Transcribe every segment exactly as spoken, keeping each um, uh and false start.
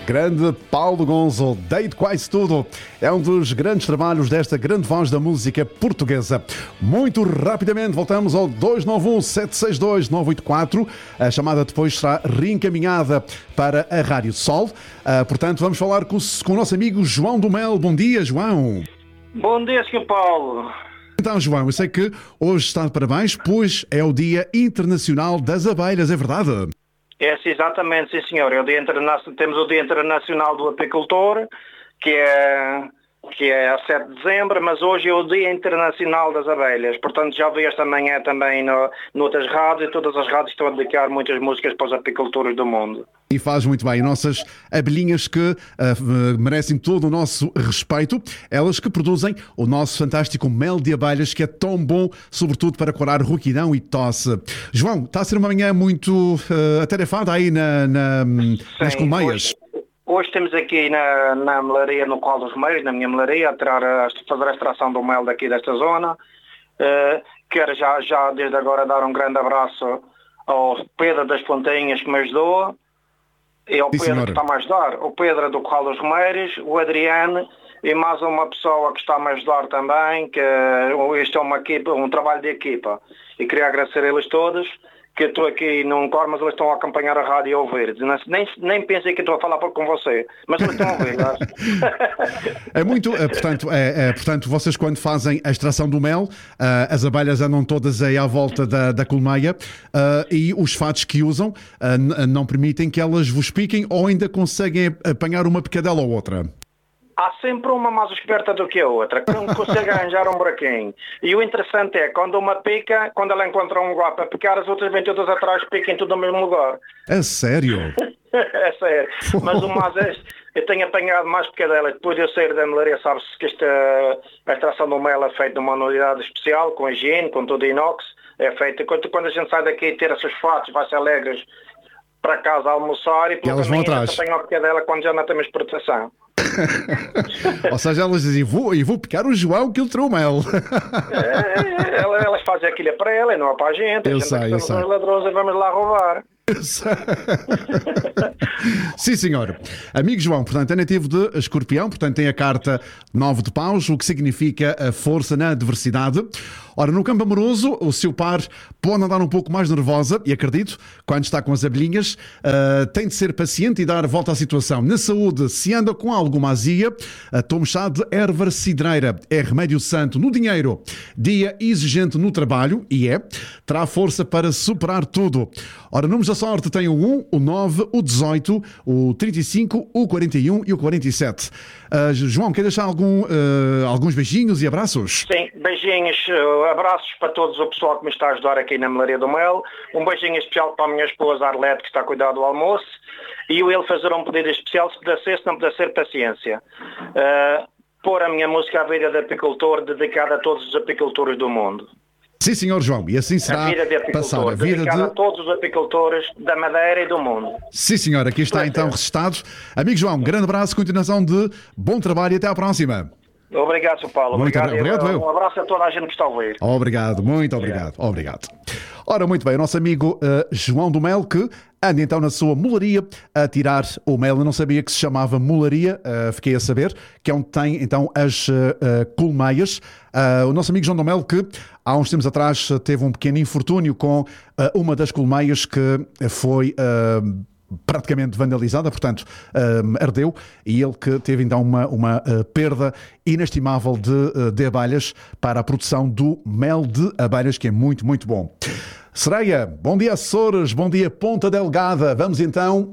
Grande Paulo Gonzo, Deito Quase Tudo. É um dos grandes trabalhos desta grande voz da música portuguesa. Muito rapidamente voltamos ao dois nove um, sete seis dois, nove oito quatro. A chamada depois será reencaminhada para a Rádio Sol. Uh, portanto, vamos falar com, com o nosso amigo João do Mel. Bom dia, João. Bom dia, senhor Paulo. Então, João, eu sei que hoje está de parabéns, pois é o Dia Internacional das Abelhas, é verdade? É, sim, exatamente, sim senhor. É o Dia Internacional, temos o Dia Internacional do Apicultor, que é, que é a sete de dezembro, mas hoje é o Dia Internacional das Abelhas. Portanto, já vi esta manhã também no, noutras rádios, e todas as rádios estão a dedicar muitas músicas para os apicultores do mundo. E faz muito bem. Nossas abelhinhas que uh, merecem todo o nosso respeito, elas que produzem o nosso fantástico mel de abelhas, que é tão bom, sobretudo para curar rouquidão e tosse. João, está a ser uma manhã muito uh, atarefada aí na, na, Sim, nas colmeias. Hoje, hoje temos aqui na, na melaria, no Qual dos Meios, na minha melaria, a tirar, a fazer a extração do mel daqui desta zona. Uh, quero já, já desde agora dar um grande abraço ao Pedro das Fontainhas que me ajudou. É o Pedro Sim, que está-me a ajudar, o Pedro é do Corral dos Romeiros, o Adriano e mais uma pessoa que está-me a ajudar também, que este é uma equipa, um trabalho de equipa. E queria agradecer a eles todos, que eu estou aqui num cor, mas eles estão a acompanhar a rádio e a ouvir. Nem, nem pensei que estou a falar com você, mas eles estão a ouvir. É muito, portanto, é, é, portanto, vocês quando fazem a extração do mel, uh, as abelhas andam todas aí à volta da, da colmeia uh, e os fatos que usam uh, não permitem que elas vos piquem ou ainda conseguem apanhar uma picadela ou outra? Há sempre uma mais esperta do que a outra, que não consegue arranjar um buraquinho. E o interessante é, quando uma pica, quando ela encontra um lugar para picar, as outras vêm todas atrás, piquem tudo no mesmo lugar. É sério? É sério. Mas o mais é, eu tenho apanhado mais picadela. Depois de eu sair da melaria, sabe-se que esta, a extração do mel é feita numa unidade especial, com higiene, com tudo inox. É feita, quando, quando a gente sai daqui e ter esses fatos, vai-se alegres para casa a almoçar e, e elas vão atrás. Apanham a picadela quando já não temos proteção. Ou seja, elas dizem, vou, e vou picar o João que ele trouxe mel. É, elas fazem aquilo para ela e não é para a gente. A eu gente sei, eu sei. Os ladrões e vamos lá roubar. Sim, senhor. Amigo João, portanto, é nativo de Escorpião, portanto tem a carta nove de paus, o que significa a força na adversidade. Ora, no campo amoroso, o seu par pode andar um pouco mais nervosa, e acredito, quando está com as abelhinhas, uh, tem de ser paciente e dar volta à situação. Na saúde, se anda com alguma azia, uh, tome chá de erva cidreira, é remédio santo. No dinheiro, dia exigente no trabalho, e é, terá força para superar tudo. Ora, números da sorte tem o um, o nove, o dezoito, o trinta e cinco, o quarenta e um e o quarenta e sete. Uh, João, quer deixar algum, uh, alguns beijinhos e abraços? Sim, beijinhos, uh, abraços para todos o pessoal que me está a ajudar aqui na Melaria do Mel. Um beijinho especial para a minha esposa Arlete, que está a cuidar do almoço. E eu ele fazer um pedido especial, se puder ser, se não puder ser, paciência. Uh, pôr a minha música A Vida de Apicultor, dedicada a todos os apicultores do mundo. Sim, senhor João, e assim será a vida de passar a vida de... a todos os apicultores da Madeira e do mundo. Sim, senhor, aqui está então registado. Amigo João, um grande abraço, continuação de bom trabalho e até à próxima. Obrigado, Sr. Paulo. Muito obrigado. obrigado. Um abraço a toda a gente que está a ouvir. Obrigado, muito obrigado. Obrigado. Ora, muito bem, o nosso amigo uh, João do Mel, que anda então na sua mularia a tirar o mel. Eu não sabia que se chamava mularia, uh, fiquei a saber, que é onde tem então as uh, uh, colmeias. Uh, o nosso amigo João do Mel, que há uns tempos atrás teve um pequeno infortúnio com uh, uma das colmeias que foi... Uh, praticamente vandalizada, portanto um, ardeu, e ele que teve então uma, uma uh, perda inestimável de, uh, de abelhas para a produção do mel de abelhas, que é muito, muito bom. Sereia, bom dia Açores, bom dia Ponta Delgada, vamos então...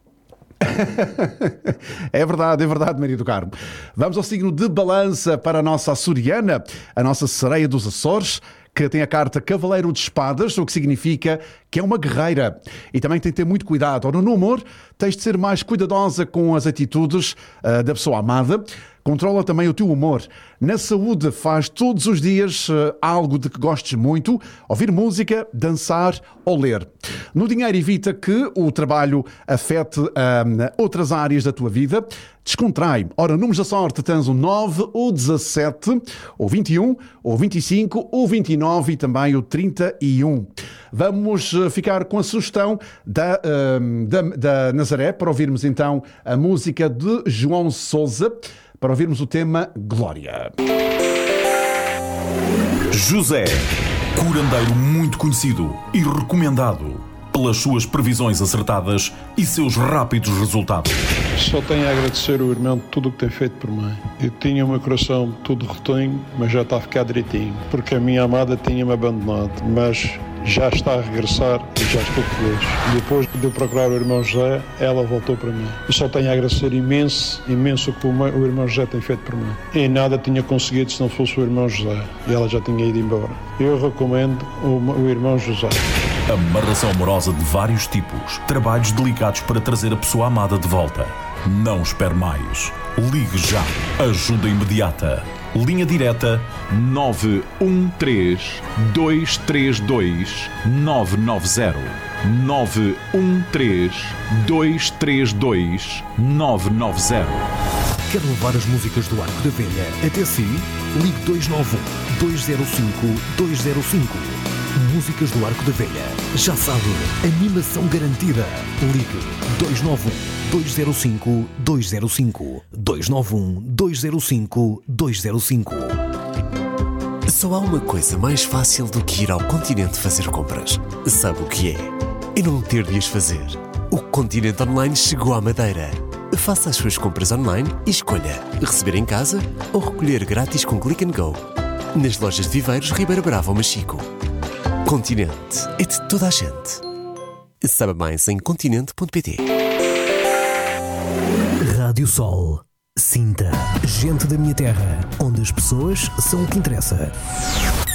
É verdade, é verdade, Maria do Carmo. Vamos ao signo de balança para a nossa açoriana, a nossa sereia dos Açores, que tem a carta Cavaleiro de Espadas, o que significa que é uma guerreira. E também tem que ter muito cuidado. Ora, no humor, tens de ser mais cuidadosa com as atitudes uh, da pessoa amada. controla também o teu humor. Na saúde, faz todos os dias uh, algo de que gostes muito, ouvir música, dançar ou ler. No dinheiro, evita que o trabalho afete uh, outras áreas da tua vida. Descontrai. Ora, números da sorte, tens o nove, o dezassete, o vinte e um, o vinte e cinco, o vinte e nove e também o trinta e um. Vamos ficar com a sugestão da, uh, da, da Nazaré para ouvirmos então a música de João Sousa, para ouvirmos o tema Glória. José, curandeiro muito conhecido e recomendado pelas suas previsões acertadas e seus rápidos resultados. Só tenho a agradecer ao irmão de tudo o que tem feito por mim. Eu tinha o meu coração todo rotinho, mas já está a ficar direitinho, porque a minha amada tinha-me abandonado, mas já está a regressar e já estou feliz. Depois de eu procurar o irmão José, ela voltou para mim. Eu só tenho a agradecer imenso, imenso o que o irmão José tem feito por mim. E nada tinha conseguido se não fosse o irmão José. E ela já tinha ido embora. Eu recomendo o, o irmão José. Amarração amorosa de vários tipos. Trabalhos delicados para trazer a pessoa amada de volta. Não espere mais. Ligue já. Ajuda imediata. Linha direta nove um três, dois três dois, nove nove zero. nove um três, dois três dois, nove nove zero. Quer levar as músicas do Arco da Velha até si? Ligue dois nove um, dois zero cinco, dois zero cinco. Músicas do Arco da Velha. Já sabe, animação garantida. Ligue dois nove um, dois zero cinco, dois zero cinco. dois nove um, dois zero cinco, dois zero cinco. Só há uma coisa mais fácil do que ir ao Continente fazer compras. Sabe o que é? E não ter de as fazer. O Continente Online chegou à Madeira. Faça as suas compras online e escolha receber em casa ou recolher grátis com Click and Go. Nas lojas de Viveiros, Ribeira Brava ou Machico. Continente é de toda a gente. Saiba mais em continente ponto pt. Rádio Sol. Sinta. Gente da minha terra, onde as pessoas são o que interessa.